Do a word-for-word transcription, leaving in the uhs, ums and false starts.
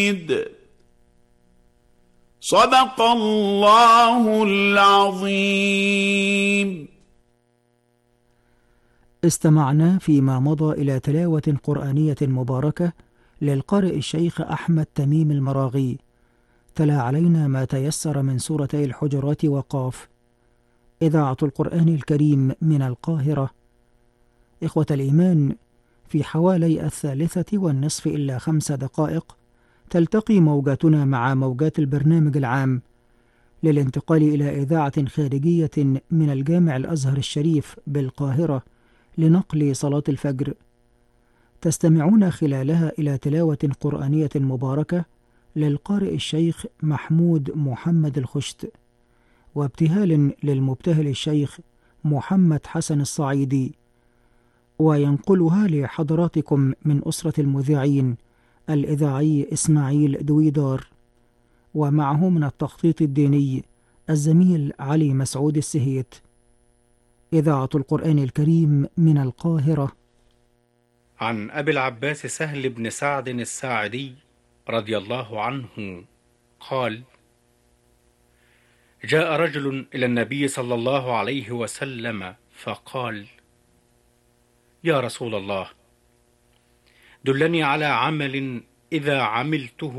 صدق الله العظيم. استمعنا فيما مضى إلى تلاوة قرآنية مباركة للقارئ الشيخ أحمد تميم المراغي، تلا علينا ما تيسر من سورتي الحجرات وقاف. إذاعة القرآن الكريم من القاهرة. إخوة الإيمان، في حوالي الثالثة والنصف إلا خمس دقائق تلتقي موجاتنا مع موجات البرنامج العام للانتقال إلى إذاعة خارجية من الجامع الأزهر الشريف بالقاهرة لنقل صلاة الفجر. تستمعون خلالها إلى تلاوة قرآنية مباركة للقارئ الشيخ محمود محمد الخشت، وابتهال للمبتهل الشيخ محمد حسن الصعيدي، وينقلها لحضراتكم من أسرة المذيعين الإذاعي إسماعيل دويدار، ومعه من التخطيط الديني الزميل علي مسعود السهيت. إذاعة القرآن الكريم من القاهرة. عن أبي العباس سهل بن سعد الساعدي رضي الله عنه قال: جاء رجل إلى النبي صلى الله عليه وسلم فقال: يا رسول الله، دلني على عمل إذا عملته